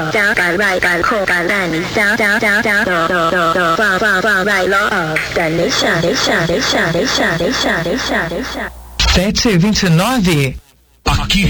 Down, right, cold, land, down, right, low, deixa. 7h29. Aqui